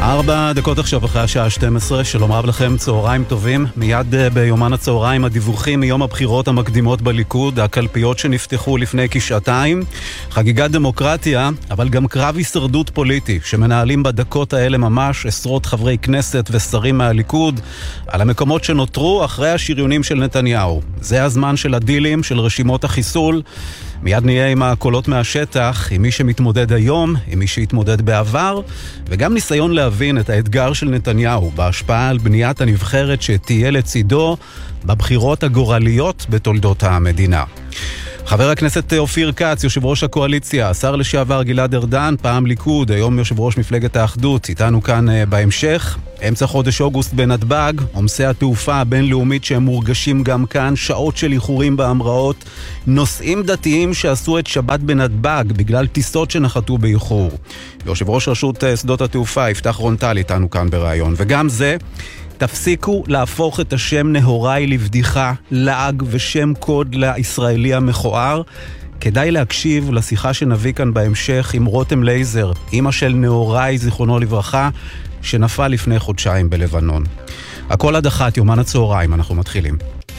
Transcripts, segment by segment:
4 דקות עכשיו אחרי השעה 12, שלום רב לכם, צהריים טובים. מיד ביומן הצהריים הדיווחים מיום הבחירות המקדימות בליכוד, הקלפיות שנפתחו לפני כשעתיים, חגיגת דמוקרטיה, אבל גם קרב הישרדות פוליטי, שמנהלים בדקות האלה ממש עשרות חברי כנסת ושרים מהליכוד, על המקומות שנותרו אחרי השריונים של נתניהו. זה הזמן של הדילים, של רשימות החיסול. מיד נהיה עם הקולות מהשטח, עם מי שמתמודד היום, עם מי שהתמודד בעבר, וגם ניסיון להבין את האתגר של נתניהו בהשפעה על בניית הנבחרת שתהיה לצידו בבחירות הגורליות בתולדות המדינה. חבר הכנסת אופיר כץ, יושב ראש הקואליציה, השר לשעבר גלעד ארדן, פעם ליכוד, היום יושב ראש מפלגת האחדות, איתנו כאן בהמשך. אמצע חודש אוגוסט בנתב"ג, עומסי התעופה הבינלאומית שהם מורגשים גם כאן, שעות של איחורים בהמראות, נוסעים דתיים שעשו את שבת בנתב"ג בגלל טיסות שנחתו באיחור. יושב ראש רשות שדות התעופה, יפתח רונטל, איתנו כאן ברעיון. וגם זה, תפסיקו להפוך את השם נהוראי לבדיחה, לעג ושם קוד לישראלי המכוער. כדאי להקשיב לשיחה שנביא כאן בהמשך עם רותם לייזר, אמא של נהוראי זיכרונו לברכה, שנפל לפני חודשיים בלבנון. הכל עד 1, יומן הצהריים, אנחנו מתחילים.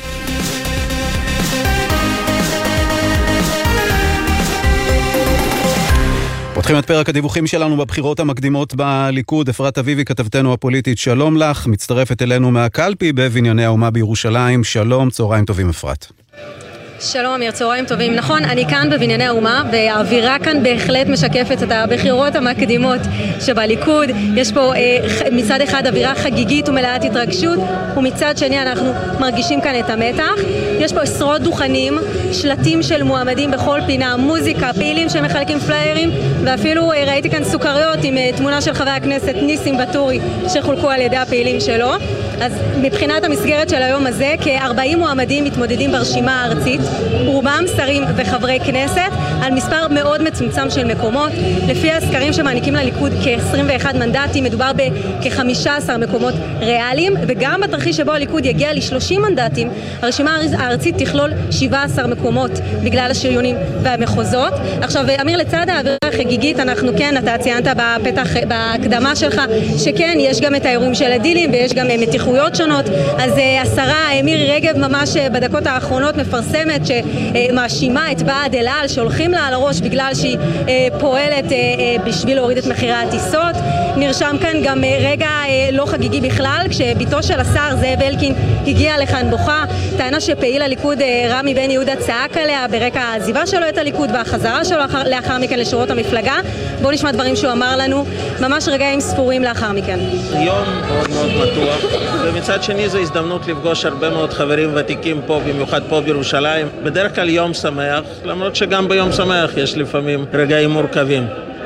פותחים את פרק הדיווחים שלנו בבחירות המקדימות בליכוד. אפרת אביבי, כתבתנו הפוליטית, שלום לך, מצטרפת אלינו מהקלפי בבנייני האומה בירושלים. שלום, צהריים טובים אפרת. שלום אמיר, צהריים טובים. נכון, אני כאן בבנייני האומה, והאווירה כאן בהחלט משקפת את הבחירות המקדימות שבליכוד. יש פה מצד אחד אווירה חגיגית ומלאת התרגשות, ומצד שני אנחנו מרגישים כאן את המתח. יש פה עשרות דוכנים, שלטים של מועמדים בכל פינה, מוזיקה, פעילים שמחלקים פליירים, ואפילו ראיתי כאן סוכריות עם תמונה של חבר הכנסת ניסים בטורי שחולקו על ידי הפעילים שלו. אז מבחינת המסגרת של היום הזה, כ-40 מועמדים מתמודדים ברשימה הארצית, רובם שרים וחברי כנסת, על מספר מאוד מצומצם של מקומות. לפי הסקרים שמעניקים לליכוד כ-21 מנדטים, מדובר בכ-15 מקומות ריאליים, וגם בתרחיש שבו הליכוד יגיע ל-30 מנדטים, הרשימה הארצית תכלול 17 מקומות בגלל השריונים והמחוזות. עכשיו, אמיר, לצד האווירה החגיגית, אנחנו כן, אתה ציינת בפתח, בהקדמה שלך, שכן, יש גם את האירועים של הדילים, ויש גם מתיחויות שונות. אז השרה מירי רגב ממש בדקות האחרונות מפרסמת שמאשימה את ועד אל על שהולכים לה על הראש בגלל שהיא פועלת בשביל להוריד את מחירי הטיסות. נרשם כאן גם רגע לא חגיגי בכלל, כשביתו של השר זאב אלקין הגיע לכאן בוכה, טענה שפעיל הליכוד רמי בן יהודה צעק עליה ברקע העזיבה שלו את הליכוד והחזרה שלו לאחר מכן לשורות המפלגה. בואו נשמע דברים שהוא אמר לנו ממש רגעים ספורים לאחר מכן. יום מאוד מאוד מתוח, ומצד שני זו הזדמנות לפגוש הרבה מאוד חברים ותיקים פה, במיוחד פה בירושלים. בדרך כלל יום שמח, למרות שגם ביום שמח יש לפעמים רגעים מורכבים.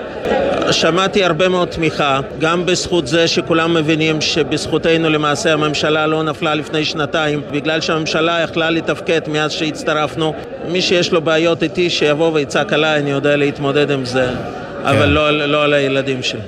שמעתי הרבה מאוד תמיכה, גם בזכות זה שכולם מבינים שבזכותנו למעשה הממשלה לא נפלה לפני שנתיים, בגלל שהממשלה יכלה לתפקד מאז שהצטרפנו. מי שיש לו בעיות איתי שיבוא ויצעק עליי, אני יודע להתמודד עם זה, אבל לא על הילדים שלי.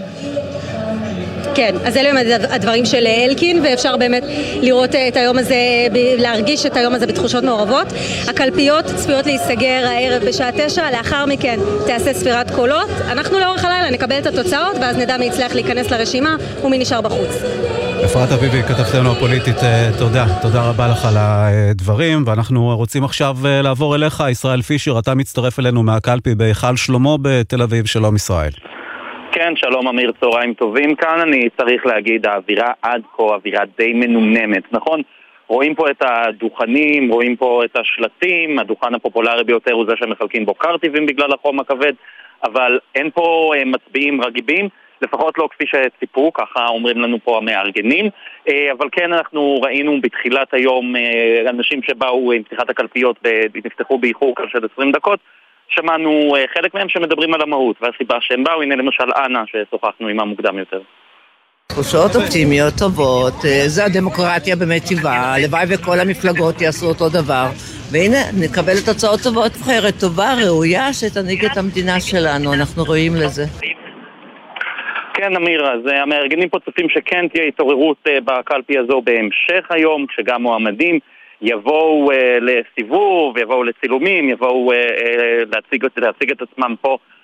כן, אז אלה הם הדברים של אלקין, ואפשר באמת לראות את היום הזה, להרגיש את היום הזה בתחושות מעורבות. הקלפיות צפויות להיסגר הערב בשעה 9, לאחר מכן תעשה ספירת קולות. אנחנו לאורך הלילה נקבל את התוצאות, ואז נדע מי יצליח להיכנס לרשימה ומי נשאר בחוץ. אפרת אביבי, כתבתנו הפוליטית, תודה רבה לך על הדברים, ואנחנו רוצים עכשיו לעבור אליך, ישראל פישר, אתה מצטרף אלינו מהקלפי בהיכל שלמה בתל אביב. שלום ישראל. כן, שלום אמיר, צהריים טובים. כאן אני צריך להגיד, האווירה עד כה אווירה די מנומנמת, נכון? רואים פה את הדוכנים, רואים פה את השלטים, הדוכן הפופולרי ביותר הוא זה שמחלקים בו קרטיבים בגלל החום הכבד, אבל אין פה מצביעים רגיבים, לפחות לא כפי שציפו, ככה אומרים לנו פה המארגנים, אבל כן אנחנו ראינו בתחילת היום אנשים שבאו עם פתיחת הקלפיות ונפתחו באיחור של 20 דקות, שמענו חלק מהם שמדברים על המהות והסיבה שהם באו. הנה למשל אנה ששוחחנו עימה מוקדם יותר. תחושות אופטימיות טובות, זה הדמוקרטיה באמת טבעה, הלוואי וכל המפלגות יעשו אותו דבר, והנה נקבל את הצעות טובות, בחירת טובה, ראויה, שתנהיג את המדינה שלנו, אנחנו רואים לזה. כן אמיר, אז המארגנים פה צופים שכן תהיה התעוררות בקלפי הזו בהמשך היום, כשגם מועמדים יבואו לסיבוב, יבואו לצילומים, יבואו להציג את עצמם פה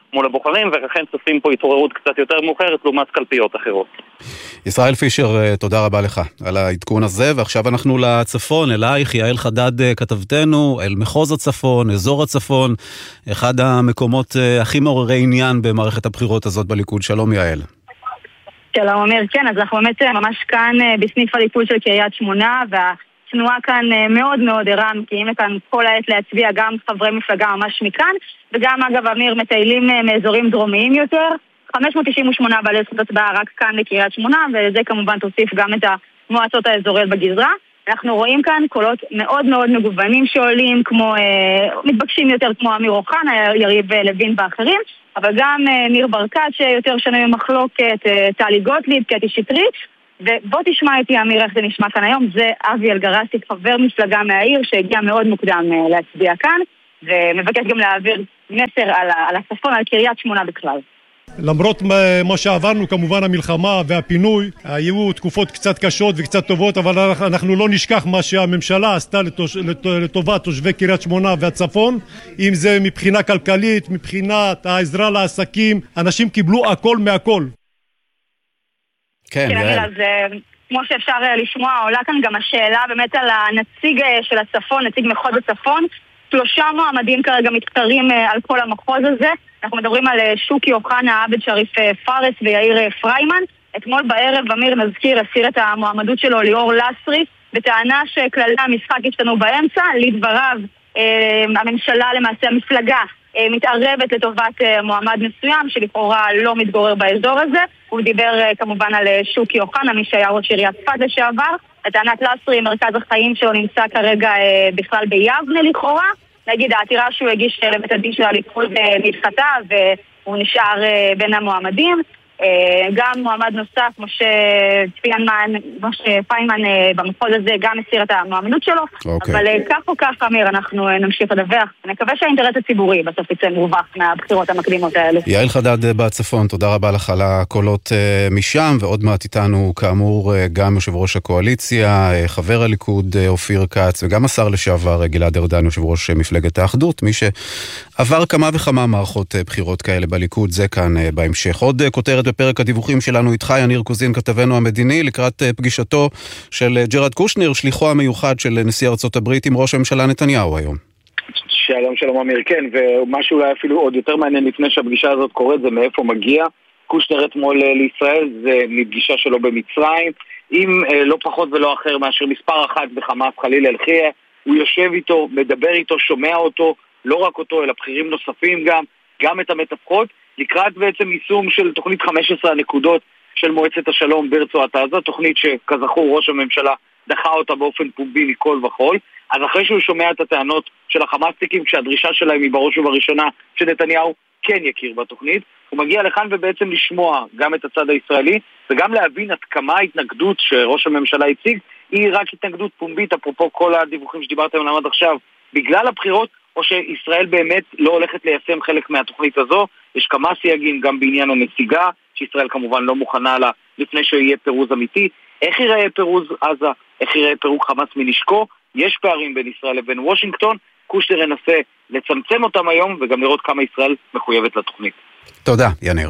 מול הבוחרים, ולכן צופים פה התעוררות קצת יותר מאוחרת לעומת קלפיות אחרות. ישראל פישר, תודה רבה לך על העדכון הזה, ועכשיו אנחנו לצפון, אלייך, יעל חדד כתבתנו, אל מחוז הצפון, אזור הצפון, אחד המקומות הכי מעוררי עניין במערכת הבחירות הזאת בליכוד. שלום יעל. שלום אמיר, כן, אז אנחנו באמת ממש כאן בסניף הליכוד של קריית שמונה, והתנועה כאן מאוד מאוד ערה, מגיעים לכאן כל העת להצביע גם חברי מפלגה ממש מכאן, וגם אגב אמיר מטיילים מאזורים דרומיים יותר, 598 בעלי זכות הצבעה רק כאן בקריית שמונה, וזה כמובן תוסיף גם את המועצות האזוריות בגזרה. אנחנו רואים כאן קולות מאוד מאוד מגוונים שעולים, כמו מתבקשים יותר כמו אמיר אוחנה, יריב לוין ואחרים, אבל גם ניר ברקת שיותר שנוי במחלוקת, טלי גוטליב, קטי שטרית, ובוא תשמע איתי אמיר איך זה נשמע כאן היום. זה אבי אלגרסי, חבר מפלגה מהעיר שהגיע מאוד מוקדם להצביע כאן, ומבקש גם להעביר מסר על הצפון, על קריית שמונה בכלל. למרות מה שעברנו, כמובן המלחמה והפינוי, היו תקופות קצת קשות וקצת טובות, אבל אנחנו לא נשכח מה שהממשלה עשתה לטובת תושבי קריית שמונה והצפון, אם זה מבחינה כלכלית, מבחינת העזרה לעסקים, אנשים קיבלו הכל מהכל. כן, יעל. אז כמו שאפשר לשמוע, עולה כאן גם השאלה באמת על הנציג של הצפון, נציג מחוז הצפון. 3 מועמדים כרגע מתחרים על כל המחוז הזה. אנחנו מדברים על שוקי אוחנה, עבד שריף פארס ויאיר פריימן. אתמול בערב אמיר נזכיר הסיר את המועמדות שלו ליאור לסרי, בטענה שכללי המשחק השתנו באמצע. לדבריו הממשלה, למעשה המפלגה, מתערבת לטובת מועמד מסוים שלכאורה לא מתגורר באזור הזה. הוא דיבר כמובן על שוקי אוחנה, מי שהיה ראש עיריית צפת לשעבר. לטענת לסרי, מרכז החיים שלו נמצא כרגע בכלל ביבנה לכאורה. נגיד, העתירה שהוא הגיש לבית הדין של הליכוד נדחתה, והוא נשאר בין המועמדים. גם מועמד נוסף, משה פיינמן במחוז הזה, גם הסיר את המועמדות שלו. אבל כך או כך, אמיר, אנחנו נמשיך לדווח. אני מקווה שהאינטרס הציבורי בסוף יצא מרווח מהבחירות המקדימות האלה. יעל חדד בצפון, תודה רבה לך על הקולות משם, ועוד מעט איתנו כאמור גם יושב ראש הקואליציה, חבר הליכוד אופיר כץ, וגם השר לשעבר גלעד ארדן, יושב ראש מפלגת האחדות, מי שעבר כמה וכמה מערכות בחירות כאלה בליכוד. זה כאן בהמשך. עוד כותרת בפרק הדיווחים שלנו איתך, יניר קוזין, כתבנו המדיני, לקראת פגישתו של ג'רד קושנר, שליחו המיוחד של נשיא ארצות הברית עם ראש הממשלה נתניהו היום. שלום אמיר, כן, ומה שאולי אפילו עוד יותר מעניין לפני שהפגישה הזאת קורית, זה מאיפה מגיע. קושנר אתמול לישראל, זה מפגישה שלו במצרים, עם לא פחות ולא אחר מאשר מספר אחת בחמאס חליל אל-חיה. הוא יושב איתו, מדבר איתו, שומע אותו, לא רק אותו, אלא בכירים נוספים גם את המתפקות, לקראת בעצם יישום של תוכנית 15 הנקודות של מועצת השלום ברצועת עזה, תוכנית שכזכור ראש הממשלה דחה אותה באופן פומבי מכל וכל. אז אחרי שהוא שומע את הטענות של החמאסניקים, כשהדרישה שלהם היא בראש ובראשונה שנתניהו כן יכיר בתוכנית, הוא מגיע לכאן ובעצם לשמוע גם את הצד הישראלי, וגם להבין עד כמה ההתנגדות שראש הממשלה הציג היא רק התנגדות פומבית, אפרופו כל הדיווחים שדיברתם עליהם עד עכשיו, בגלל הבחירות, או שישראל באמת לא הולכת ליישם חלק מהתוכנית הזו. יש כמה סייגים גם בעניין הנסיגה, שישראל כמובן לא מוכנה לה לפני שיהיה פירוז אמיתי. איך ייראה פירוז עזה? איך ייראה פירוק חמאס מנשקו? יש פערים בין ישראל לבין וושינגטון. קושנר ינסה לצמצם אותם היום, וגם לראות כמה ישראל מחויבת לתוכנית. תודה, יניר.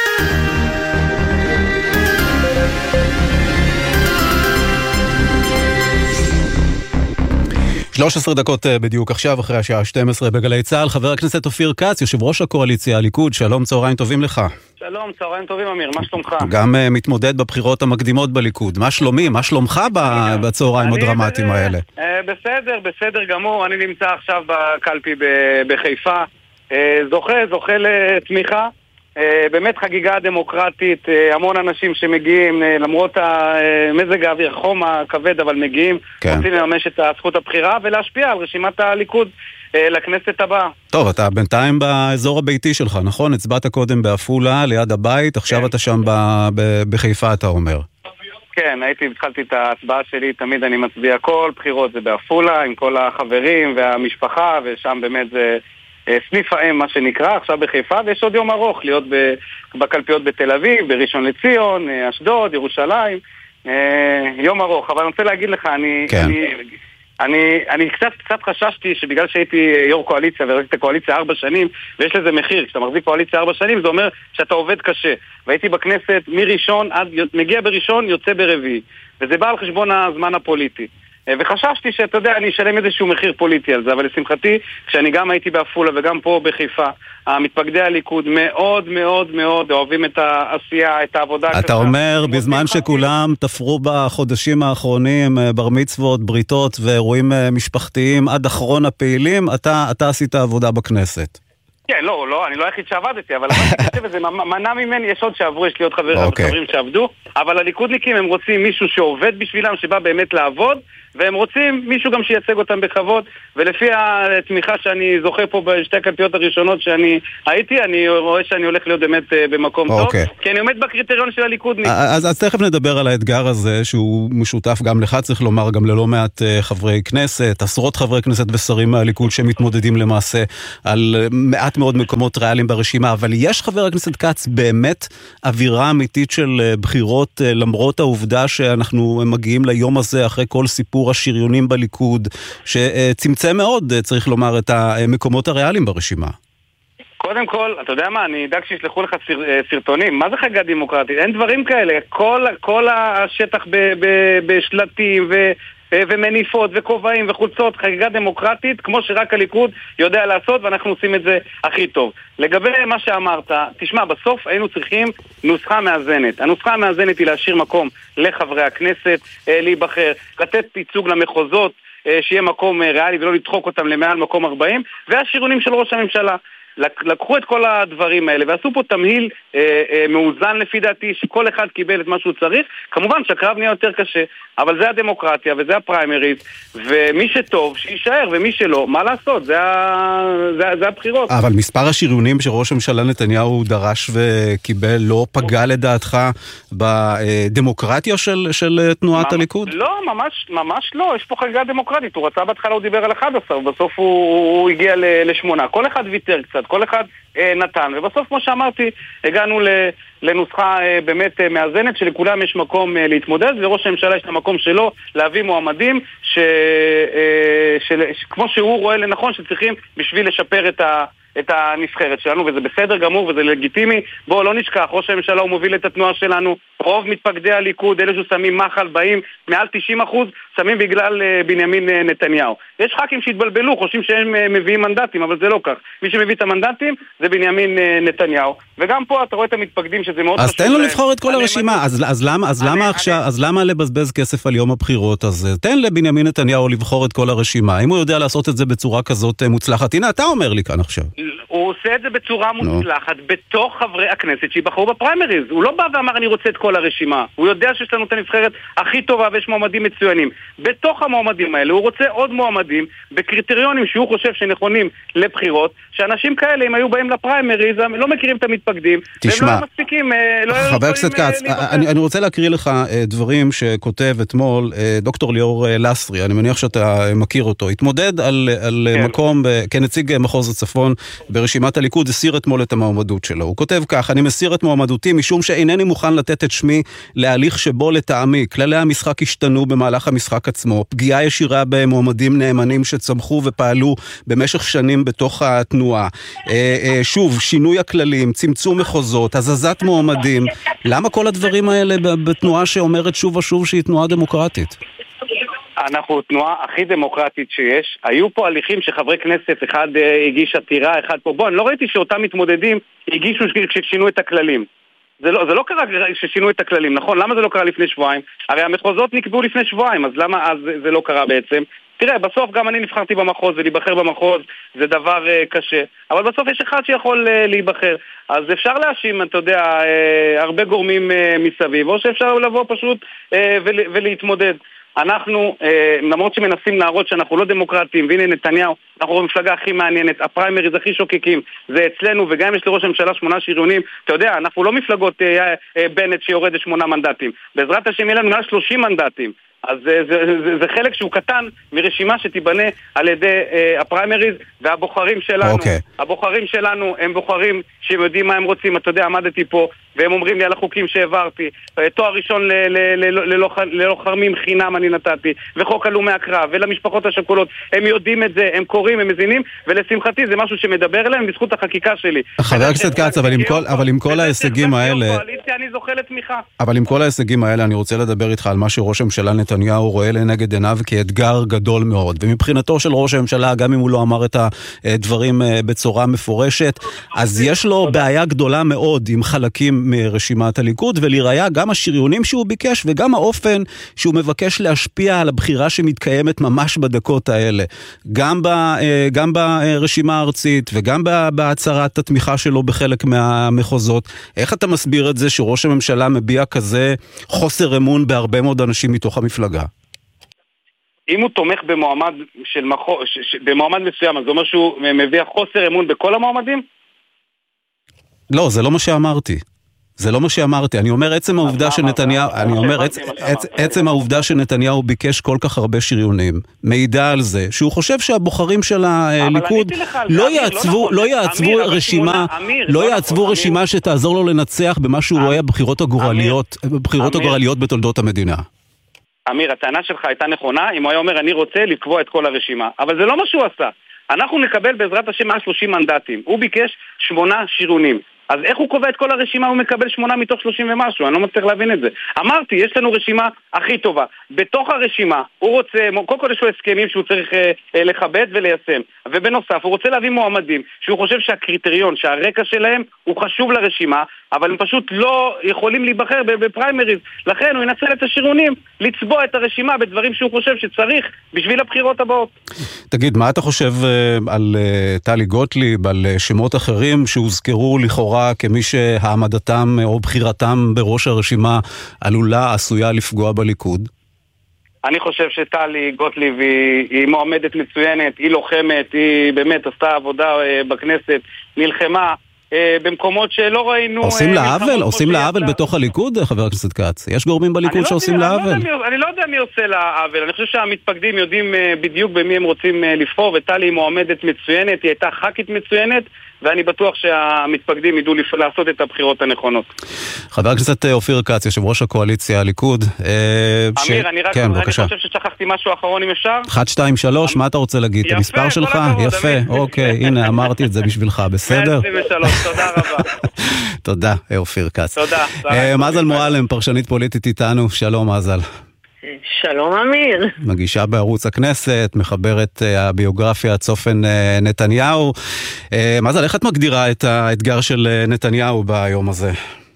13 דקות בדיוק עכשיו, אחרי השעה 12 בגלי צהל. חבר הכנסת אופיר כץ, יושב ראש הקואליציה הליכוד, שלום, צהריים טובים לך. שלום, צהריים טובים אמיר, מה שלומך? גם מתמודד בבחירות המקדימות בליכוד. מה שלומי? מה שלומך בצהריים הדרמטיים האלה? בסדר גמור. אני נמצא עכשיו בקלפי בחיפה. זוכה לתמיכה. באמת חגיגה דמוקרטית, המון אנשים שמגיעים, למרות מזג האוויר, חום הכבד, אבל מגיעים, רוצים לממש את זכות הבחירה ולהשפיע על רשימת הליכוד לכנסת הבאה. טוב, אתה בינתיים באזור הביתי שלך, נכון? הצבעת קודם בעפולה, ליד הבית, עכשיו אתה שם בחיפה, אתה אומר. כן, התחלתי את ההצבעה שלי, תמיד אני מצביע כל בחירות, זה בעפולה, עם כל החברים והמשפחה, ושם באמת זה סניף האם מה שנקרא, עכשיו בחיפה, ויש עוד יום ארוך להיות בקלפיות בתל אביב, בראשון לציון, אשדוד, ירושלים, יום ארוך. אבל אני רוצה להגיד לך, אני קצת חששתי שבגלל שהייתי יו"ר קואליציה וראיתי את הקואליציה 4 שנים, ויש לזה מחיר, כשאתה מחזיק קואליציה 4 שנים זה אומר שאתה עובד קשה, והייתי בכנסת מראשון עד, מגיע בראשון, יוצא ברביעי, וזה בא על חשבון הזמן הפוליטי, וחששתי שאתה יודע, אני אשלם איזשהו מחיר פוליטי על זה, אבל לשמחתי, כשאני גם הייתי באפולה וגם פה בחיפה, המתפקדי הליכוד מאוד מאוד מאוד אוהבים את העשייה, את העבודה. אתה אומר, בזמן שכולם תפרו בחודשים האחרונים בר מצוות, בריתות ואירועים משפחתיים עד אחרון הפעילים, אתה עשית עבודה בכנסת. כן, לא, אני לא היחיד שעבדתי, אבל זה מנע ממני, יש עוד שעברו, יש לי עוד חברים שעבדו, אבל הליכודניקים הם רוצים מישהו שעובד בשבילם, שבא באמת לעבוד, והם רוצים מישהו גם שייצג אותם בכבוד, ולפי התמיכה שאני זוכה פה בשתי הקלפיות הראשונות שאני הייתי, אני רואה שאני הולך להיות באמת במקום טוב, כי אני עומד בקריטריון של הליכודניק. אז תכף נדבר על האתגר הזה, שהוא משותף גם לך, צריך לומר, גם ללא מעט חברי כנסת, עשרות חברי כנסת ושרים מהליכוד שמתמודדים למעשה על מעט מאוד מקומות ריאליים ברשימה, אבל יש חבר הכנסת כץ באמת אווירה אמיתית של בחירות, למרות העובדה שאנחנו מגיעים ליום הזה אחרי כל סיפור השריונים בליכוד, שצמצם מאוד, צריך לומר, את המקומות הריאליים ברשימה. קודם כל, אתה יודע מה, אני אדאג שישלחו לך סרטונים. מה זה חגיגה דמוקרטית? אין דברים כאלה. כל השטח בשלטים ומניפות וכובעים וחולצות, חגיגה דמוקרטית, כמו שרק הליכוד יודע לעשות, ואנחנו עושים את זה הכי טוב. לגבי מה שאמרת, תשמע, בסוף היינו צריכים נוסחה מאזנת. הנוסחה המאזנת היא להשאיר מקום לחברי הכנסת, להיבחר, לתת ייצוג למחוזות, שיהיה מקום ריאלי ולא לדחוק אותם למעל מקום 40, והשירונים של ראש הממשלה. לקחו את כל הדברים האלה ועשו פה תמהיל מאוזן לפי דעתי, שכל אחד קיבל את מה שהוא צריך. כמובן שהקרב נהיה יותר קשה, אבל זה הדמוקרטיה וזה הפריימריז, ומי שטוב שישאר ומי שלא, מה לעשות? זה הבחירות. אבל מספר השריונים שראש הממשלה נתניהו דרש וקיבל לא פגע לדעתך בדמוקרטיה של תנועת הליכוד? לא, ממש לא. יש פה חגיגה דמוקרטית. הוא רצה בהתחלה, הוא דיבר על 11, בסוף הוא הגיע ל8. כל אחד ויתר קצת, כל אחד נתן, ובסוף כמו שאמרתי הגענו לנוסחה באמת מאזנת שלכולם יש מקום להתמודד, וראש הממשלה יש את המקום שלו להביא מועמדים כמו שהוא רואה לנכון שצריכים בשביל לשפר את הנבחרת שלנו, וזה בסדר גמור וזה לגיטימי. בואו לא נשכח, ראש הממשלה הוא מוביל את התנועה שלנו, רוב מתפקדי הליכוד, אלה ששמים מחל באים, מעל 90% שמים בגלל בנימין נתניהו. יש ח"כים שהתבלבלו, חושבים שהם מביאים מנדטים, אבל זה לא כך. מי שמביא את המנדטים זה בנימין נתניהו, וגם פה אתה רואה את המתפקדים שזה מאוד חשוב. אז תן לו לבחור את כל הרשימה, אז למה לבזבז כסף על יום הבחירות? אז תן לבנימין נתניהו לבחור את כל הרשימה, אם הוא יודע לעשות את זה בצורה כזאת מוצלחת. הנה, אתה אומר לי כאן עכשיו. הוא עושה את זה בצורה מוצלחת בתוך חברי הכנסת שיבחרו בפריימריז. הוא לא בא ואמר אני רוצה את כל הרשימה. הוא יודע שיש לנו את הנבחרת הכי טובה ויש מועמדים מצוינים. בתוך המועמדים האלה הוא רוצה עוד מועמדים בקריטריונים שהוא חושב שנכונים לבחירות, שאנשים כאלה אם היו באים לפריימריז הם לא מכירים את המתפקדים. תשמע, והם לא מספיקים, חבר הכנסת כץ, אני רוצה להקריא לך דברים שכותב אתמול דוקטור ליאור לסרי, אני מניח שאתה מכיר אותו, התמודד על מקום כנציג מחוז הצפון ברשימת הליכוד, הסיר אתמול את המועמדות שלו. הוא כותב כך: אני מסיר את מועמדותי משום שאינני מוכן לתת את שמי להליך שבו לטעמי כללי המשחק השתנו במהלך המשחק עצמו, פגיעה ישירה במועמדים נאמנים שצמחו ופעלו במשך שנים בתוך התנועה, שוב, שינוי הכללים, צמצום מחוזות, הזזת מועמדים. למה כל הדברים האלה בתנועה שאומרת שוב ושוב שהיא תנועה דמוקרטית? אנחנו תנועה הכי דמוקרטית שיש. היו פה הליכים שחברי כנסת, אחד הגיש עתירה, אחד פה. בוא, אני לא ראיתי שאותם מתמודדים הגישו ששינו את הכללים. זה לא קרה ששינו את הכללים, נכון? למה זה לא קרה לפני שבועיים? הרי המחוזות נקבעו לפני שבועיים, אז למה אז זה לא קרה בעצם? תראה, בסוף גם אני נבחרתי במחוז, ולהיבחר במחוז זה דבר קשה. אבל בסוף יש אחד שיכול להיבחר. אז אפשר להאשים, אתה יודע, הרבה גורמים מסביב, או שאפשר לבוא פשוט ולהתמודד. אנחנו, למרות שמנסים להראות שאנחנו לא דמוקרטים, והנה נתניהו, אנחנו במפלגה הכי מעניינת, הפריימריז הכי שוקיקים, זה אצלנו, וגם יש לראש הממשלה 8 שריונים, אתה יודע, אנחנו לא מפלגות בנט שיורד ל8 מנדטים, בעזרת השם יהיה לנו מעל 30 מנדטים, אז זה חלק שהוא קטן מרשימה שתיבנה על ידי הפריימריז והבוחרים שלנו. הבוחרים שלנו הם בוחרים שהם יודעים מה הם רוצים. אתה יודע, עמדתי פה והם אומרים לי על החוקים שהעברתי. תואר ראשון ללא חרמים חינם אני נתתי, וחוק הלומי הקרב, ולמשפחות השכולות. הם יודעים את זה, הם קוראים, הם מזינים, ולשמחתי זה משהו שמדבר אליהם בזכות החקיקה שלי. חבר הכנסת כץ, אבל עם כל ההישגים האלה... אני זוכה לתמיכה. אבל עם כל ההישגים האלה אני רוצה לדבר איתך על מה שראש הממשלה נתניהו רואה לנגד עיניו כאתגר גדול מאוד. ומבחינתו של ראש הממשלה, גם אם הוא לא אמר את הדברים בצורה מפורשת, אז יש לו בעיה גדולה מאוד עם חלקים מרשימת הליכוד, ולראיה גם השריונים שהוא ביקש וגם האופן שהוא מבקש להשפיע על הבחירה שמתקיימת ממש בדקות האלה. גם ברשימה הארצית וגם בהצהרת התמיכה שלו בחלק מהמחוזות. איך אתה מסביר את זה שראש הממשלה מביע כזה חוסר אמון בהרבה מאוד אנשים מתוך המפלגה? אם הוא תומך במועמד במועמד מסוים, אז זה אומר שהוא מביא חוסר אמון בכל המועמדים? לא, זה לא מה שאמרתי. זה לא מה שאמרתי. אני אומר עצם העובדה שנתניהו, עצם העובדה שנתניהו ביקש כל כך הרבה שריונים, מעידה על זה שהוא חושב שהבוחרים של הליכוד לא יעצבו רשימה שתעזור לו לנצח במה שהוא רואה בבחירות הגורליות בתולדות המדינה. אמיר, הטענה שלך הייתה נכונה אם הוא היה אומר אני רוצה לקבוע את כל הרשימה, אבל זה לא מה שהוא עשה. אנחנו נקבל בעזרת השם 30 מנדטים. הוא ביקש 8 שריונים. אז איך הוא קובע את כל הרשימה? הוא מקבל 8 מתוך 30 ומשהו, אני לא מצליח להבין את זה. אמרתי, יש לנו רשימה הכי טובה. בתוך הרשימה, הוא רוצה, קודם כל יש לו הסכמים שהוא צריך לכבד וליישם. ובנוסף, הוא רוצה להביא מועמדים, שהוא חושב שהקריטריון, שהרקע שלהם, הוא חשוב לרשימה, אבל הם פשוט לא יכולים להיבחר בפריימריז. לכן הוא ינצל את השריונים, לצבוע את הרשימה בדברים שהוא חושב שצריך בשביל הבחירות הבאות. תגיד, מה אתה חושב על טלי גוטליב, על שמות אחרים שהוזכרו לכאורה כמי שהעמדתם או בחירתם בראש הרשימה עשויה לפגוע בליכוד? אני חושב שטלי גוטליב היא מועמדת מצוינת, היא לוחמת, היא באמת עשתה עבודה בכנסת, נלחמה במקומות שלא ראינו... עושים לה עוול בתוך הליכוד, חבר הכנסת כץ? יש גורמים בליכוד שעושים לה עוול? אני לא יודע מי עושה לה עוול. אני חושב שהמתפקדים יודעים בדיוק במי הם רוצים לבחור, וטלי היא מועמדת מצוינת, היא הייתה ח"כית מצוינת, ואני בטוח שהמתפקדים ידעו לעשות את הבחירות הנכונות. חבר הכנסת אופיר כץ, יושב ראש הקואליציה, הליכוד. אמיר, אני חושב ששכחתי משהו אחרון אם אפשר. 1, 2, 3, מה אתה רוצה להגיד? את המספר שלך? יפה, אוקיי, הנה, אמרתי את זה בשבילך, בסדר? 123, תודה רבה. תודה, אופיר כץ. תודה. מזל מועלם, פרשנית פוליטית איתנו, שלום מזל. שלום אמיר. מגישה בערוץ הכנסת, מחברת הביוגרפיה צופן נתניהו. מזל, איך את מגדירה את האתגר של נתניהו ביום הזה?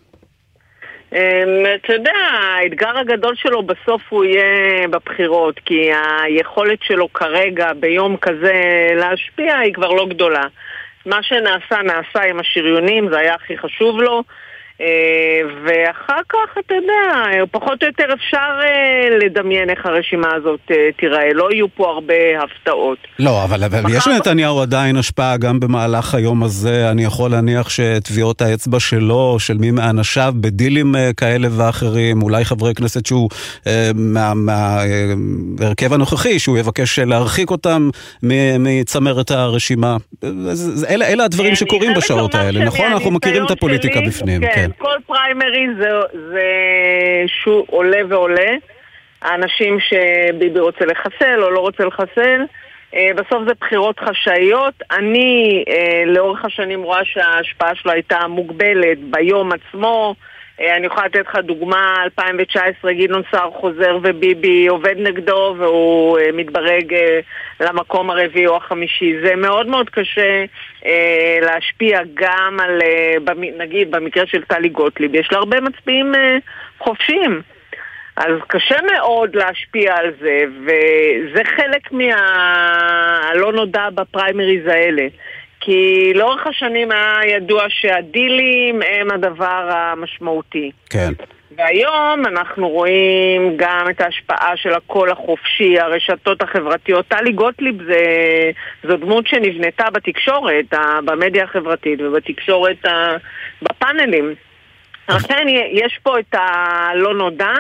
אתה יודע, האתגר הגדול שלו בסוף הוא יהיה בבחירות, כי היכולת שלו כרגע ביום כזה להשפיע היא כבר לא גדולה. מה נעשה עם השריונים, זה היה הכי חשוב לו. ואחר כך, אתה יודע, פחות או יותר אפשר לדמיין איך הרשימה הזאת תיראה. לא יהיו פה הרבה הפתעות. לא, אבל יש לנתניהו עדיין השפעה גם במהלך היום הזה. אני יכול להניח שטביעות האצבע שלו, של מי מאנשיו, בדילים כאלה ואחרים, אולי חברי כנסת שהוא מהרכב הנוכחי, שהוא יבקש להרחיק אותם מצמרת הרשימה. אלה הדברים שקורים בשעות האלה, נכון? אנחנו מכירים את הפוליטיקה בפנים, כן. כל פריימרי זה עולה ועולה. האנשים שביבי רוצה לחסל או לא רוצה לחסל, בסוף זה בחירות חשאיות. אני לאורך השנים רואה שההשפעה שלו הייתה מוגבלת ביום עצמו. אני יכולה לתת לך דוגמה, 2019 גדעון סער חוזר וביבי עובד נגדו והוא מתברג למקום הרביעי או החמישי. זה מאוד מאוד קשה להשפיע גם על, נגיד במקרה של טלי גוטליב, יש לה הרבה מצביעים חופשיים. אז קשה מאוד להשפיע על זה, וזה חלק מהלא נודע בפריימריז האלה. כי לאורך השנים היה ידוע שהדילים הם הדבר המשמעותי. כן. והיום אנחנו רואים גם את ההשפעה של הקול החופשי, הרשתות החברתיות. טלי גוטליב זו דמות שנבנתה בתקשורת, במדיה החברתית ובתקשורת, בפאנלים. לכן יש פה את הלא נודע,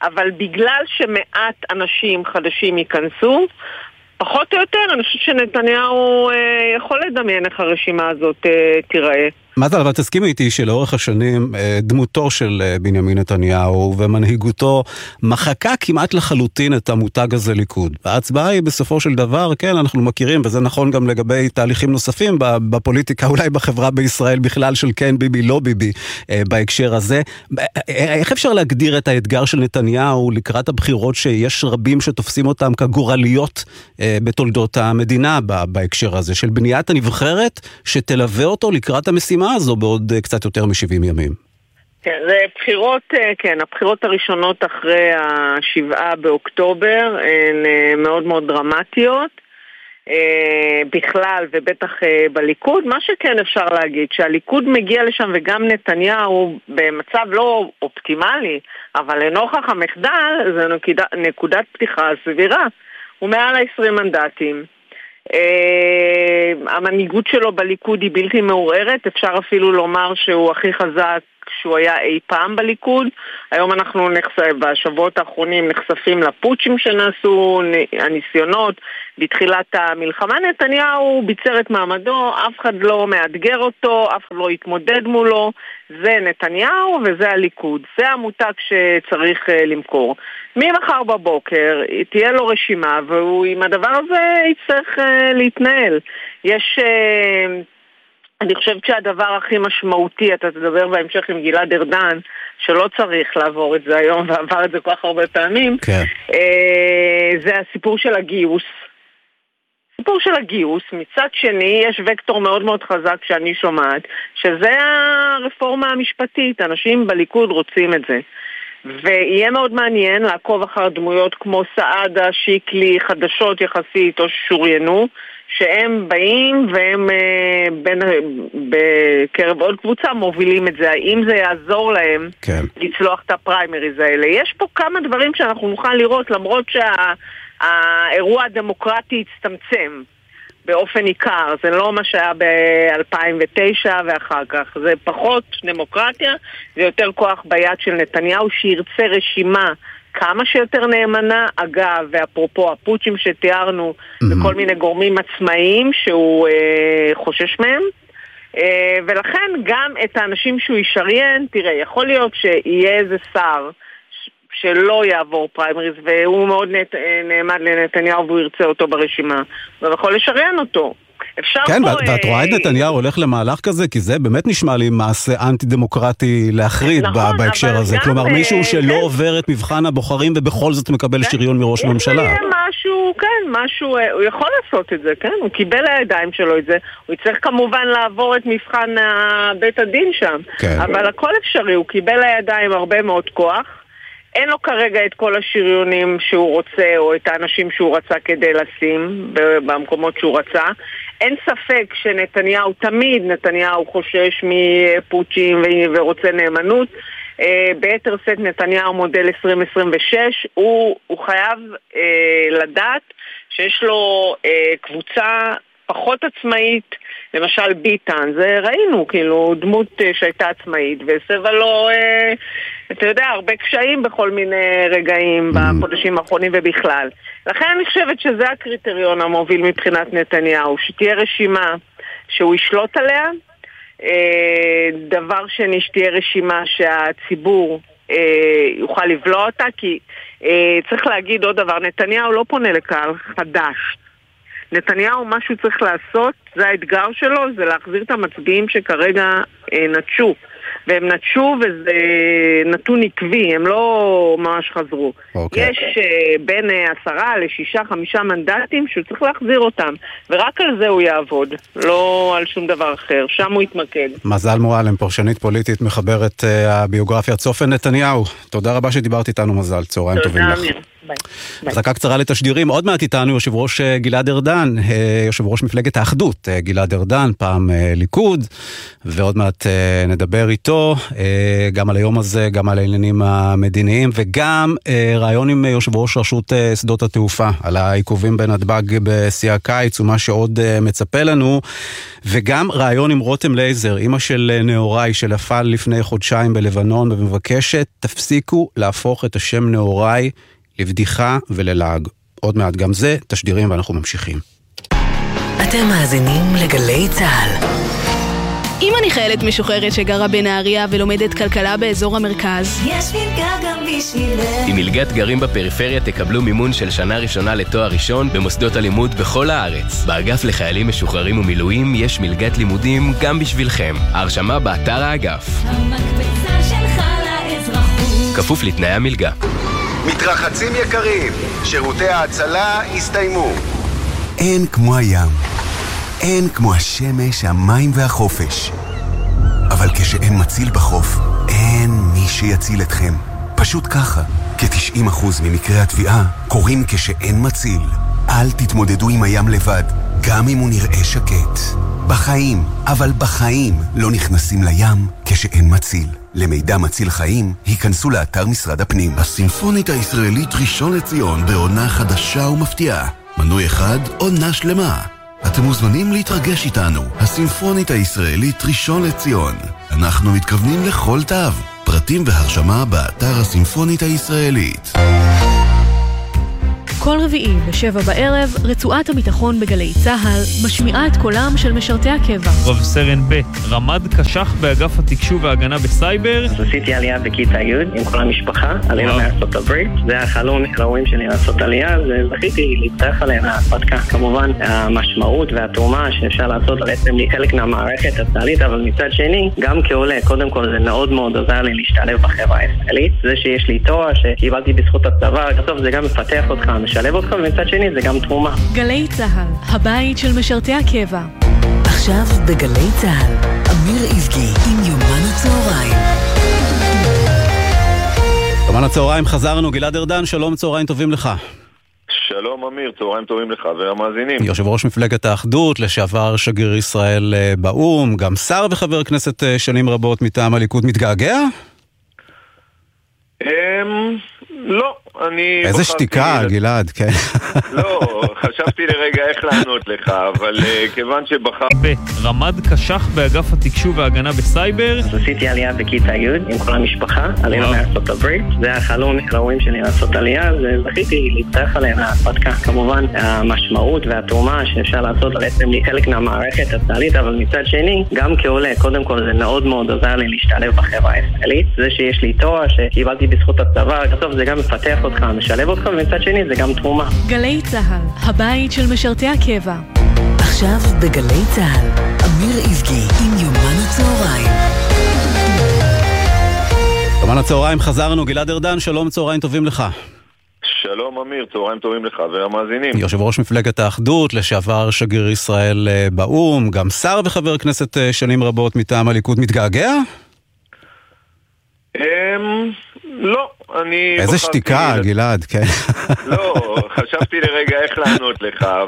אבל בגלל שמעט אנשים חדשים ייכנסו, פחות או יותר, אני חושבת שנתניהו יכול לדמיין איך הרשימה הזאת תיראה. מזל, אבל תסכימי איתי שלאורך השנים דמותו של בנימין נתניהו ומנהיגותו מחקה כמעט לחלוטין את המותג הזה ליכוד. ההצבעה היא בסופו של דבר, כן, אנחנו מכירים, וזה נכון גם לגבי תהליכים נוספים בפוליטיקה, אולי בחברה בישראל בכלל של כן ביבי, לא ביבי, בהקשר הזה. איך אפשר להגדיר את האתגר של נתניהו לקראת הבחירות שיש רבים שתופסים אותם כגורליות בתולדות המדינה בהקשר הזה, של בניית הנבחרת שתלווה אותו לקראת המשימה הזו בעוד קצת יותר מ-70 ימים. כן, זה בחירות, כן, הבחירות הראשונות אחרי ה7 באוקטובר הן מאוד מאוד דרמטיות, בכלל ובטח בליכוד. מה שכן אפשר להגיד, שהליכוד מגיע לשם וגם נתניהו במצב לא אופטימלי, אבל לנוכח המחדל זה נקודת פתיחה סבירה. הוא מעל 20 מנדטים. המנהיגות שלו בליכוד היא בלתי מעורערת, אפשר אפילו לומר שהוא הכי חזק שהוא היה אי פעם בליכוד. היום אנחנו בשבועות האחרונים נחשפים לפוטשים שנעשו, הניסיונות בתחילת המלחמה. נתניהו ביצר את מעמדו, אף אחד לא מאתגר אותו, אף אחד לא התמודד מולו. זה נתניהו וזה הליכוד, זה המותג שצריך למכור. ממחר בבוקר תהיה לו רשימה והוא עם הדבר הזה יצטרך להתנהל. יש אני חושבת שהדבר הכי משמעותי, אתה תדבר בהמשך עם גלעד ארדן, שלא צריך לעבור את זה היום, ועבר את זה כל כך הרבה פעמים, כן. זה הסיפור של הגיוס. סיפור של הגיוס, מצד שני, יש וקטור מאוד מאוד חזק שאני שומעת, שזה הרפורמה המשפטית, אנשים בליכוד רוצים את זה. ויהיה מאוד מעניין לעקוב אחר דמויות כמו סעדה, שיקלי, חדשות יחסית או שוריינו, שהם באים והם בקרב עוד קבוצה מובילים את זה. האם זה יעזור להם כן. לצלוח את הפריימריז האלה? יש פה כמה דברים שאנחנו נוכל לראות, למרות שהאירוע הדמוקרטי הצטמצם באופן עיקר. זה לא מה שהיה ב-2009 ואחר כך. זה פחות דמוקרטיה, זה יותר כוח ביד של נתניהו שירצה רשימה כמה שיותר נאמנה. אגב, ואפרופו הפוטשים שתיארנו וכל מיני גורמים עצמאיים שהוא חושש מהם, ולכן גם את האנשים שהוא ישריין, תראה, יכול להיות שיהיה איזה שר שלא יעבור פריימריז והוא מאוד נעמד לנתניהו והוא ירצה אותו ברשימה, ויכול לשריין אותו. כן, ואת רואה את נתניהו הולך למהלך כזה, כי זה באמת נשמע לי מעשה אנטי-דמוקרטי להחריד בהקשר הזה. כלומר, מישהו שלא עובר את מבחן הבוחרים ובכל זאת מקבל שריון מראש הממשלה. משהו, כן, משהו, הוא יכול לעשות את זה, כן? הוא קיבל לידיים שלו את זה. הוא צריך כמובן לעבור את מבחן בית הדין שם. אבל הכל אפשרי, הוא קיבל לידיים הרבה מאוד כוח. אין לו כרגע את כל השריונים שהוא רוצה, או את האנשים שהוא רצה כדי לשים במקומות שהוא רצה. אין ספק שנתניהו, תמיד נתניהו חושש מפוטשים ורוצה נאמנות. ביתר סט נתניהו מודל 2026, הוא חייב לדעת שיש לו קבוצה פחות עצמאית, למשל ביטן, זה ראינו, כאילו, דמות שהייתה עצמאית, והסבה לו, אתה יודע, הרבה קשיים בכל מיני רגעים בחודשים האחרונים ובכלל. לכן אני חושבת שזה הקריטריון המוביל מבחינת נתניהו, שתהיה רשימה שהוא ישלוט עליה, דבר שני, שתהיה רשימה שהציבור יוכל לבלוע אותה, כי צריך להגיד עוד דבר, נתניהו לא פונה לקהל חדש. נתניהו, מה שהוא צריך לעשות, זה האתגר שלו, זה להחזיר את המצביעים שכרגע נטשו. והם נטשו וזה נתון עקבי, הם לא ממש חזרו. יש בין 10 ל6, 5 מנדטים שהוא צריך להחזיר אותם, ורק על זה הוא יעבוד, לא על שום דבר אחר, שם הוא יתמקד. מזל מועלם, פרשנית פוליטית, מחברת הביוגרפיה צופן נתניהו. תודה רבה שדיברת איתנו, מזל, צהריים טובים לך. ביי. הפסקה קצרה לתשדירים. עוד מעט איתנו יושב ראש גלעד ארדן, יושב ראש מפלגת האחדות גלעד ארדן, פעם ליכוד, ועוד מעט נדבר איתו גם על היום הזה, גם על העניינים המדיניים, וגם רעיון עם יושב ראש רשות שדות התעופה על העיכובים בנתב"ג בשיא הקיץ ומה שעוד מצפה לנו, וגם רעיון עם רותם לייזר, אמא של נאוריי שנפל לפני חודשיים בלבנון, ומבקשת תפסיקו להפוך את השם נאוריי לבדיחה וללעג. עוד מעט גם זה, תשדירים ואנחנו ממשיכים. אתם מאזינים לגלי צהל. אם אני חיילת משוחררת שגרה בנהריה ולומדת כלכלה באזור המרכז, יש מלגה גם בשבילך. עם מלגת גרים בפריפריה תקבלו מימון של שנה ראשונה לתואר ראשון במוסדות הלימוד בכל הארץ. באגף לחיילים משוחררים ומילואים יש מלגת לימודים גם בשבילכם. ההרשמה באתר האגף. המקפצה שלך לאזרחות. כפוף לתנאי המלגה. מתרחצים יקרים, שירותי ההצלה הסתיימו. אין כמו הים, אין כמו השמש, המים והחופש. אבל כשאין מציל בחוף, אין מי שיציל אתכם. פשוט ככה, כ-90% ממקרי התביעה קורים כשאין מציל. אל תתמודדו עם הים לבד, גם אם הוא נראה שקט. בחיים, אבל בחיים לא נכנסים לים כשאין מציל. למידע מציל חיים, היכנסו לאתר משרד הפנים. הסימפונית הישראלית ראשון לציון בעונה חדשה ומפתיעה. מנוי אחד, עונה שלמה. אתם מוזמנים להתרגש איתנו. הסימפונית הישראלית ראשון לציון. אנחנו מתכוונים לכל תו. פרטים והרשמה באתר הסימפונית הישראלית. כל רביעי ב-7 בערב, רצועת הביטחון בגלי צהל משמיעה את קולם של משרתי הקבע. רב סרן ב' רמ"ד קשח באגף התקשוב וההגנה בסייבר. אז עשיתי עלייה בכיתה י' עם כל המשפחה, עלינו מארצות הברית. זה החלום הראויים שלי לעשות עלייה, וזכיתי להצטרף עליהם להרפתקה. כמובן, המשמעות והתרומה שאפשר לעשות בעצם לי חלק מהמערכת הצה"לית, אבל מצד שני, גם כעולה, קודם כל זה מאוד מאוד עוזר לי להשתלב בחברה הישראלית. זה שיש לי תואר שקיבלתי בזכות הצבא, בסוף זה גם מפתח אותך, משלב אותך, ומצד שני זה גם תרומה. גלי צהל, הבית של משרתי הקבע. עכשיו בגלי צהל, אמיר איבגי עם יומן הצהריים. יומן הצהריים, חזרנו. גלעד ארדן, שלום, צהריים טובים לך. שלום אמיר, צהריים טובים לך ולמאזינים. יושב ראש מפלגת האחדות, לשעבר שגריר ישראל באום, גם שר וחבר כנסת שנים רבות מטעם הליכוד. מתגעגע? לא, אני... איזה שתיקה, גלעד, כן. לא, חשבתי לרגע איך לענות לך, אבל כיוון שבחר... רמ"ד קשח באגף התקשוב וההגנה בסייבר. אז עשיתי עלייה בכיתה י' עם כל המשפחה, עלינו מארצות הברית. זה החלום הראויים שלי לעשות עלייה, וזכיתי להצטרף עליהם להרפתקה. כמובן, המשמעות והתרומה שאפשר לעשות בעצם לי חלק מהמערכת הצה"לית, אבל מצד שני, גם כעולה, קודם כל זה מאוד מאוד עוזר לי להשתלב בחברה הישראלית. זה שיש לי תואר שקיבלתי בזכות הצבא, בסוף זה גם מפתח אותך, משלב אותך, ומצד שני זה גם תרומה. גלי צהל, הבית של משרתי הקבע. עכשיו בגלי צהל, אמיר איבגי עם יומן הצהריים. יומן הצהריים, חזרנו. גלעד ארדן, שלום, צהריים טובים לך. שלום אמיר, צהריים טובים לך ולמאזינים. יושב ראש מפלגת האחדות, לשעבר שגריר ישראל באום, גם שר וחבר כנסת שנים רבות מטעם הליכוד. מתגעגע? לא, אני... איזה שתיקה, גלעד, כן. לא, חשבתי לרגע איך לענות לך,